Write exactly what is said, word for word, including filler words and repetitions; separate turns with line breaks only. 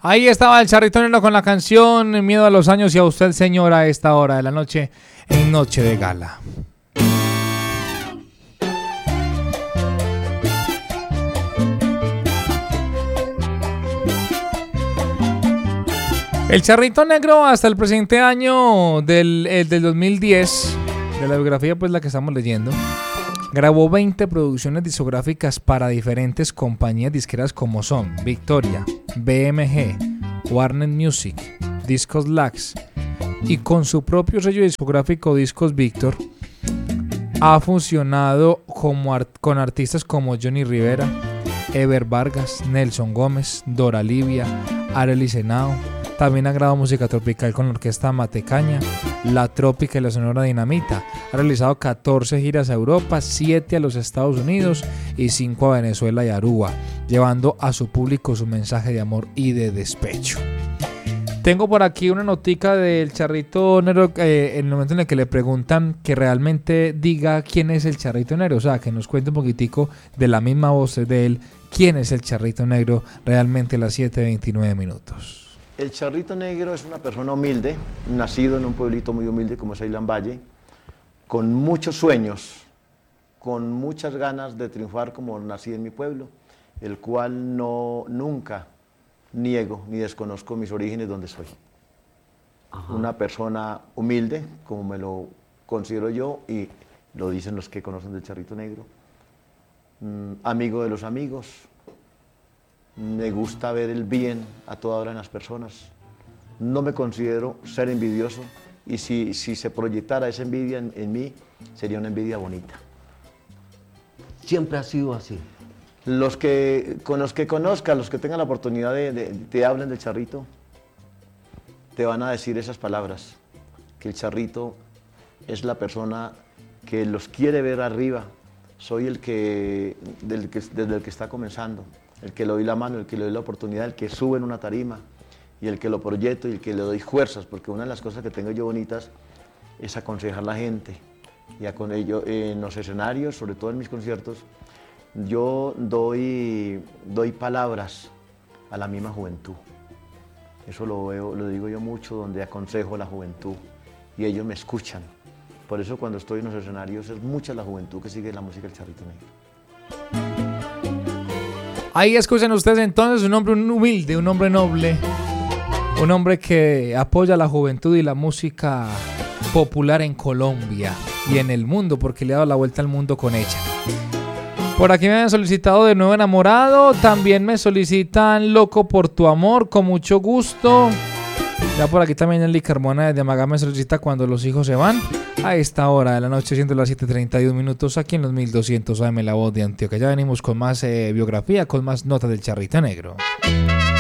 Ahí estaba el Charrito Negro con la canción Miedo a los años y a usted, señora, a esta hora de la noche en Noche de Gala. El Charrito Negro hasta el presente año del, el del dos mil diez, de la biografía pues la que estamos leyendo, grabó veinte producciones discográficas para diferentes compañías disqueras como son Victoria, B M G, Warner Music, Discos Lax, y con su propio sello discográfico Discos Victor ha funcionado como art- con artistas como Johnny Rivera, Ever Vargas, Nelson Gómez, Dora Livia, Arelis Henao. También ha grabado música tropical con la orquesta Matecaña, La Trópica y la Sonora Dinamita. Ha realizado catorce giras a Europa, siete a los Estados Unidos y cinco a Venezuela y Aruba, llevando a su público su mensaje de amor y de despecho. Tengo por aquí una notica del Charrito Negro, eh, en el momento en el que le preguntan que realmente diga quién es el Charrito Negro, o sea, que nos cuente un poquitico de la misma voz de él, quién es el Charrito Negro realmente a las siete veintinueve minutos.
El Charrito Negro es una persona humilde, nacido en un pueblito muy humilde como es Ailán Valle, con muchos sueños, con muchas ganas de triunfar como nací en mi pueblo, el cual no, nunca niego ni desconozco mis orígenes donde soy. Ajá. Una persona humilde, como me lo considero yo, y lo dicen los que conocen del Charrito Negro, mm, amigo de los amigos. Me gusta ver el bien a toda hora en las personas. No me considero ser envidioso y si, si se proyectara esa envidia en, en mí, sería una envidia bonita.
Siempre ha sido así.
Los que, con los que conozcas, los que tengan la oportunidad de, de te hablen del Charrito, te van a decir esas palabras, que el Charrito es la persona que los quiere ver arriba. Soy el que, del que, desde el que está comenzando, el que le doy la mano, el que le doy la oportunidad, el que sube en una tarima y el que lo proyecto y el que le doy fuerzas, porque una de las cosas que tengo yo bonitas es aconsejar a la gente. Ya con ello, en los escenarios, sobre todo en mis conciertos, yo doy, doy palabras a la misma juventud. Eso lo, veo, lo digo yo mucho, donde aconsejo a la juventud y ellos me escuchan. Por eso cuando estoy en los escenarios es mucha la juventud que sigue la música del Charrito Negro.
Ahí escuchan ustedes entonces un hombre humilde, un hombre noble, un hombre que apoya a la juventud y la música popular en Colombia y en el mundo, porque le ha dado la vuelta al mundo con ella. Por aquí me han solicitado de nuevo Enamorado, también me solicitan Loco por tu amor, con mucho gusto. Ya por aquí también Nelly Carmona de Amagá me solicita Cuando los hijos se van. A esta hora de la noche, siendo las siete treinta y un minutos, aquí en los mil doscientos A M, La Voz de Antioquia. Ya venimos con más eh, biografía, con más notas del Charrito Negro.